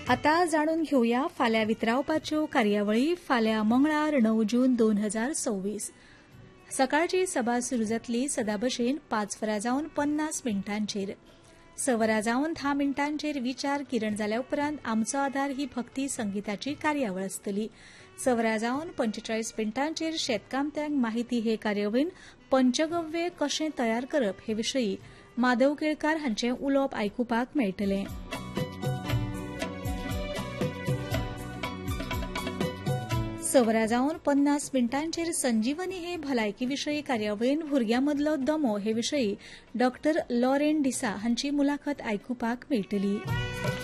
आता जाणून घेऊया फाल्यां वितरावपाच्यो कार्यावळी फाल्यां मंगळार 9 जून 2026. सकाळची सभा सुरू जातली सदा भशेन 5:50 6:10 विचार किरण जाल्या उपरांत आमचो आधार ही भक्ती संगीताची कार्यावळ आसतली. 6:45 शेतकामत्यांक माहिती हे कार्यावळीन पंचगव्य कशें तयार करप हे विशयी माधव केळकार हांचें उलोवप आयकुपाक मेळटलें. 6:50 संजीवनी हे भलायकी विशयी कार्यावळीन भुरग्यांमदलो दमो हे विशयी डॉ. लॉरेन डिसा हांची मुलाखत आयकुपाक मेळटली.